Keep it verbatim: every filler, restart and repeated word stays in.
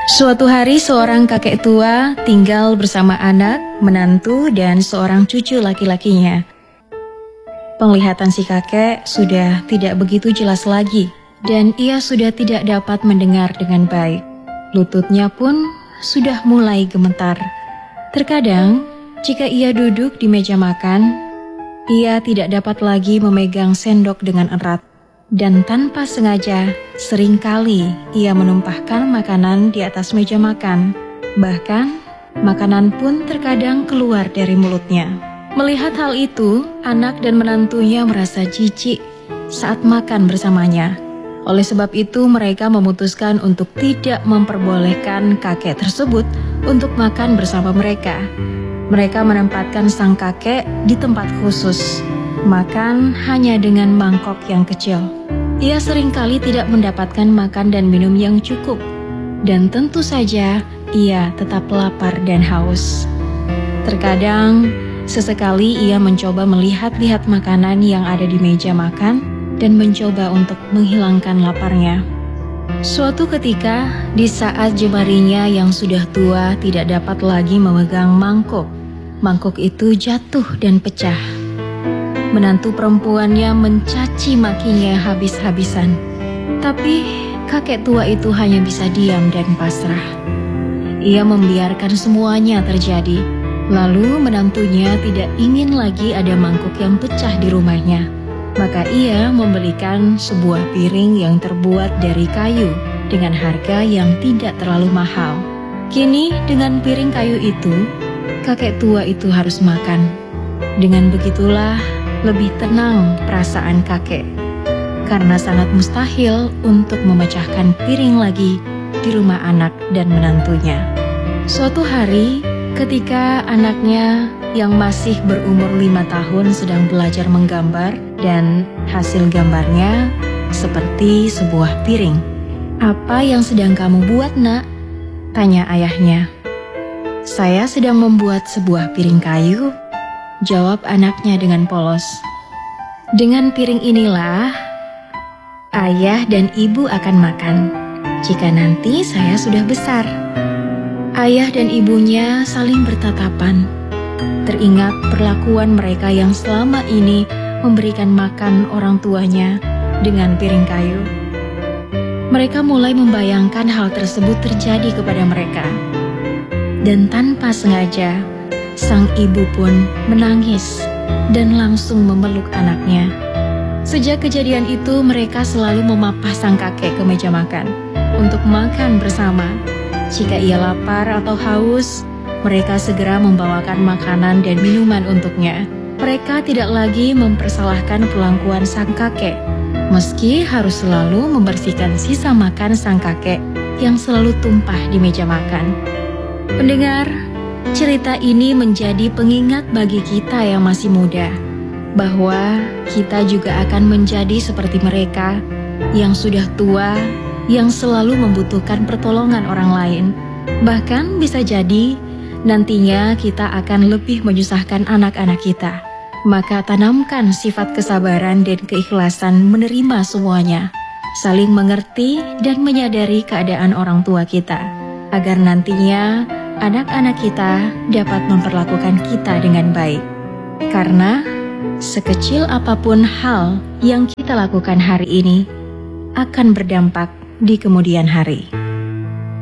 Suatu hari seorang kakek tua tinggal bersama anak, menantu, dan seorang cucu laki-lakinya. Penglihatan si kakek sudah tidak begitu jelas lagi, dan ia sudah tidak dapat mendengar dengan baik. Lututnya pun sudah mulai gemetar. Terkadang, jika ia duduk di meja makan, ia tidak dapat lagi memegang sendok dengan erat. Dan tanpa sengaja, seringkali ia menumpahkan makanan di atas meja makan. Bahkan, makanan pun terkadang keluar dari mulutnya. Melihat hal itu, anak dan menantunya merasa jijik saat makan bersamanya. Oleh sebab itu, mereka memutuskan untuk tidak memperbolehkan kakek tersebut untuk makan bersama mereka. Mereka menempatkan sang kakek di tempat khusus, makan hanya dengan mangkok yang kecil. Ia seringkali tidak mendapatkan makan dan minum yang cukup, dan tentu saja ia tetap lapar dan haus. Terkadang, sesekali ia mencoba melihat-lihat makanan yang ada di meja makan dan mencoba untuk menghilangkan laparnya. Suatu ketika, di saat jemarinya yang sudah tua tidak dapat lagi memegang mangkok, mangkok itu jatuh dan pecah. Menantu perempuannya mencaci makinya habis-habisan. Tapi kakek tua itu hanya bisa diam dan pasrah. Ia membiarkan semuanya terjadi. Lalu menantunya tidak ingin lagi ada mangkuk yang pecah di rumahnya. Maka ia membelikan sebuah piring yang terbuat dari kayu dengan harga yang tidak terlalu mahal. Kini dengan piring kayu itu, kakek tua itu harus makan. Dengan begitulah lebih tenang perasaan kakek, karena sangat mustahil untuk memecahkan piring lagi di rumah anak dan menantunya. Suatu hari, ketika anaknya yang masih berumur lima tahun sedang belajar menggambar dan hasil gambarnya seperti sebuah piring. "Apa yang sedang kamu buat, nak?" tanya ayahnya. "Saya sedang membuat sebuah piring kayu," jawab anaknya dengan polos. "Dengan piring inilah ayah dan ibu akan makan jika nanti saya sudah besar." Ayah dan ibunya saling bertatapan. Teringat perlakuan mereka yang selama ini memberikan makan orang tuanya dengan piring kayu. Mereka mulai membayangkan hal tersebut terjadi kepada mereka. Dan tanpa sengaja, sang ibu pun menangis dan langsung memeluk anaknya. Sejak kejadian itu, mereka selalu memapah sang kakek ke meja makan untuk makan bersama. Jika ia lapar atau haus, mereka segera membawakan makanan dan minuman untuknya. Mereka tidak lagi mempersalahkan perlakuan sang kakek, meski harus selalu membersihkan sisa makan sang kakek yang selalu tumpah di meja makan. Pendengar, cerita ini menjadi pengingat bagi kita yang masih muda, bahwa kita juga akan menjadi seperti mereka yang sudah tua, yang selalu membutuhkan pertolongan orang lain. Bahkan bisa jadi nantinya kita akan lebih menyusahkan anak-anak kita. Maka tanamkan sifat kesabaran dan keikhlasan menerima semuanya, saling mengerti dan menyadari keadaan orang tua kita, agar nantinya anak-anak kita dapat memperlakukan kita dengan baik. Karena sekecil apapun hal yang kita lakukan hari ini akan berdampak di kemudian hari.